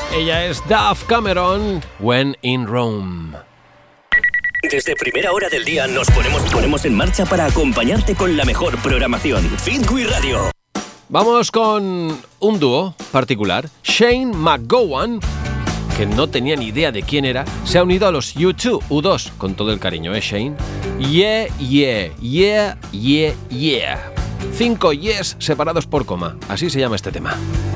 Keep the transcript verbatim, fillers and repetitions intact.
Ella es Dove Cameron, When in Rome. Desde primera hora del día nos ponemos, ponemos en marcha para acompañarte con la mejor programación. Fitwi Radio. Vamos con un dúo particular. Shane McGowan, que no tenía ni idea de quién era, se ha unido a los U dos, U dos, con todo el cariño, ¿eh, Shane? Yeah, yeah, yeah, yeah, yeah. Cinco yes separados por coma. Así se llama este tema.